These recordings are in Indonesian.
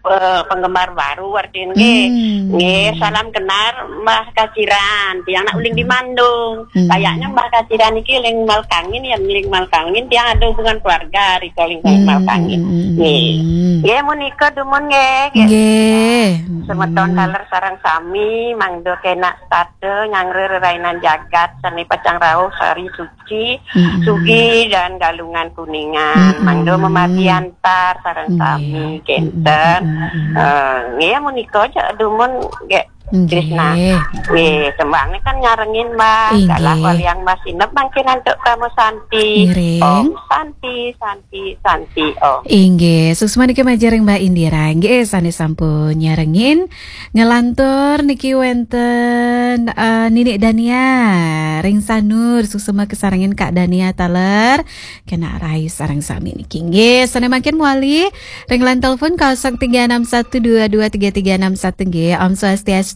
penggemar baru artinya nggih salam kenal Mbah Kaciran tiang nak uling di Bandung. Kayaknya Mbah Kaciran iki ling Malkangin ya ling Malkangin tiang ada hubungan keluarga riko ling Malkangin. Nggih menika dumun nggih. Semeton kaler sareng sami mangdo kena stade nyangre rerainan jagat seni pacang rawuh sari suci sugi dan galungan kuningan mangdo memati antar sareng sami kenten nggih menika aja dumun nggih Krishna nggih sembangnya kan nyarengin Mbak kalah waliang Mbak Sinep mangke nantuk kamu Santi Om Santi Om inggih susma niki majareng Mbak Indira nggih sane sampun nyarengin ngelantur niki wenten Ninik Dania ring sanur susma kesarengin Kak Dania taler kena rai sareng sami niki nggih sane makin muali ring lan telepon 0361223361 nggih Om Swastiastu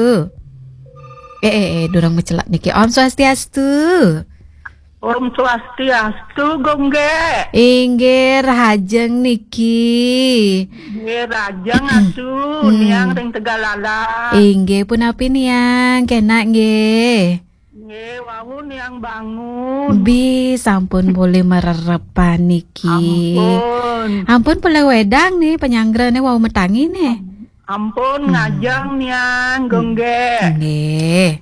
durang mecelak niki Om Swastiastu. Om Swastiastu gongge. Inggih rajeng niki. Nggih rajeng atuh niang ring Tegalala. Inggih punapi niang kena nggih. Nggih wau niang bangun. Bi sampun boleh mererepan niki. Ampun pula wedang nih penyangrane wau metangi nih. Ampun ngajang niang gongge. Nggih.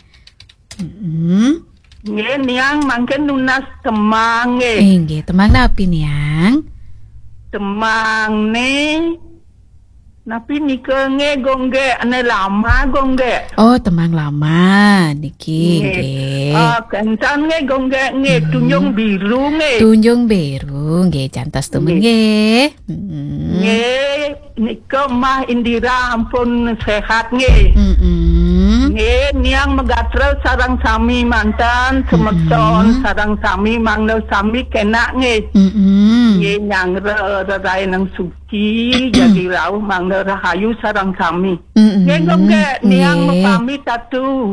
Nggih niang mangke nunas temang nggih. Nggih, temang napi niang? Temang ne napi nika nge gongge ane lama gongge. Oh, temang lama niki nggih. Kencan nge gongge nge tunjung biru nge. Tunjung biru nggih cantos temen nggih. Nggih nika Mah Indira ampun sehat nggih. Nggih niang megatrel sarang sami mantan semeton sarang sami mangno sami kena nggih. Nggih nyangre rerainang suci jadi rauh mangno rahayu sarang sami. Nggih gongge niang mepamit atuh.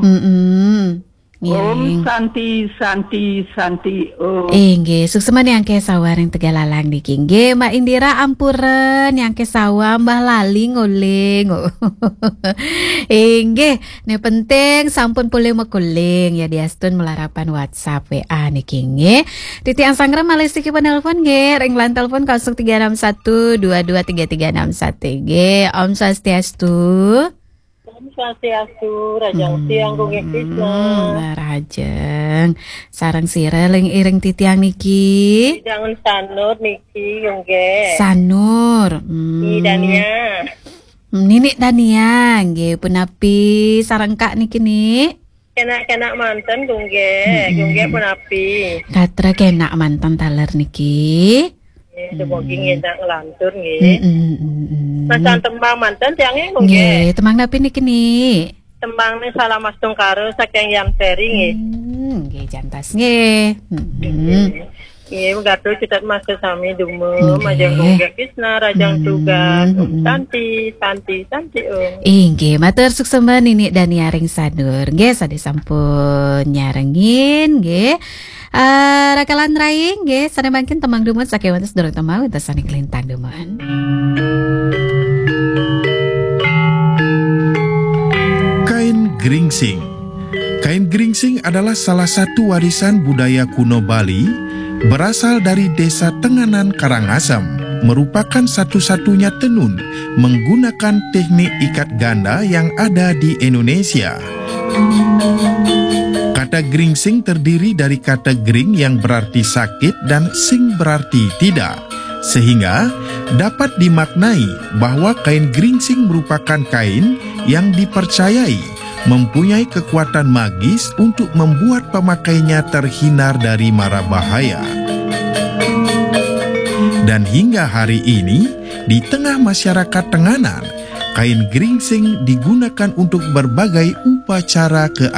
Om Santi Om. Nggih, sukseman yang ke sawah yang Tegalalang niki. Nggih, Mbak Indira ampuren yang ke sawah Mbah Lali nguling. Nggih, ne penting sampun pulih mekuling ya diastun melarapan WhatsApp WA niki nggih. Titi Angsangra Malaysia ki penelpon nggih, ring lan telepon 0361223361 nggih. Om Swastiastu. Swastiastu rajang tiang gongge Krishna. Rajeng sarang sira ling iring titiang niki. Jangan sanur niki gongge. Sanur. Dania. Ninik Dania nggih punapi sareng Kak niki nik. Kena mantan gongge punapi. Katra kena mantan taler niki. Semoga ngedak ngelantur nggih. Masan tembang mantan tiangnya nggih. Nggih, tembang napi niki nik? Tembang ni salah mas tungkaro saking yang seri nggih. Nggih jantas nggih. Nggih gato kita masuk sami dumo majang gongge Krishna rajang tugas Santi Om. Nggih matur sukseman Ninik Dania ring sanur. Nggih sade sampun nyarengin nggih. Rakalan raing nggih sane mangkin temang dumun sakewan tes dorong temang tes sane kelintang dumun. Kain geringsing. Kain geringsing adalah salah satu warisan budaya kuno Bali, berasal dari desa Tenganan Karangasem, merupakan satu-satunya tenun menggunakan teknik ikat ganda yang ada di Indonesia. Kata geringsing terdiri dari kata gering yang berarti sakit dan sing berarti tidak, sehingga dapat dimaknai bahwa kain geringsing merupakan kain yang dipercayai mempunyai kekuatan magis untuk membuat pemakainya terhindar dari mara bahaya. Dan hingga hari ini, di tengah masyarakat Tenganan, kain geringsing digunakan untuk berbagai upacara keagamaan.